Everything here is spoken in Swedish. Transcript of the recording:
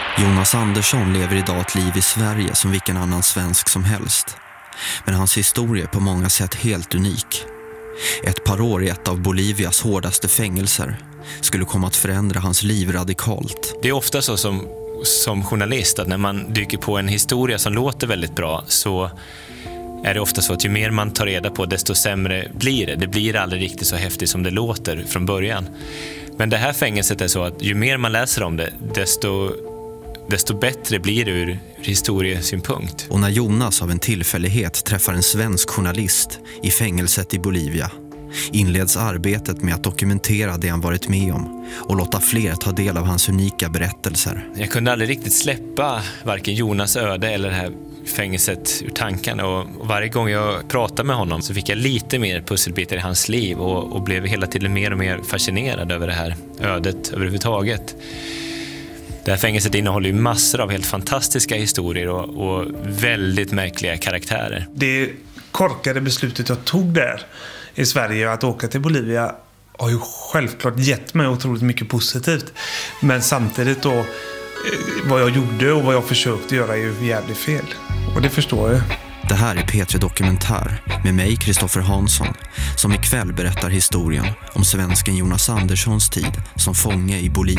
Jonas Andersson lever idag ett liv i Sverige som vilken annan svensk som helst. Men hans historia är på många sätt helt unik. Ett par år i ett av Bolivias hårdaste fängelser skulle komma att förändra hans liv radikalt. Det är ofta så som journalist att när man dyker på en historia som låter väldigt bra så är det ofta så att ju mer man tar reda på desto sämre blir det. Det blir aldrig riktigt så häftigt som det låter från början. Men det här fängelset är så att ju mer man läser om det desto bättre blir det ur historiesynpunkt. Och när Jonas av en tillfällighet träffar en svensk journalist i fängelset i Bolivia inleds arbetet med att dokumentera det han varit med om och låta fler ta del av hans unika berättelser. Jag kunde aldrig riktigt släppa varken Jonas öde eller det här fängelset ur tankarna, och varje gång jag pratade med honom så fick jag lite mer pusselbitar i hans liv och blev hela tiden mer och mer fascinerad över det här ödet överhuvudtaget. Det här fängelset innehåller ju massor av helt fantastiska historier och väldigt märkliga karaktärer. Det korkade beslutet jag tog där i Sverige att åka till Bolivia har ju självklart gett mig otroligt mycket positivt. Men samtidigt då, vad jag gjorde och vad jag försökte göra är ju jävligt fel. Och det förstår jag. Det här är P3 Dokumentär med mig, Kristoffer Hansson, som ikväll berättar historien om svensken Jonas Anderssons tid som fånge i Bolivia.